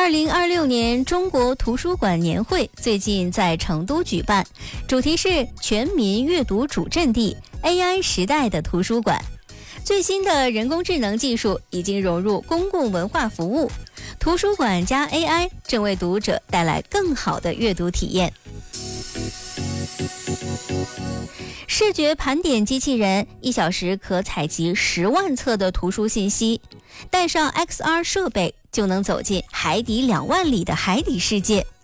2026年中国图书馆年会最近在成都举办，主题是全民阅读主阵地 AI 时代的图书馆。最新的人工智能技术已经融入公共文化服务，图书馆加 AI 正为读者带来更好的阅读体验。视觉盘点机器人1小时可采集10万册的图书信息，带上 XR 设备就能走进海底2万里的海底世界。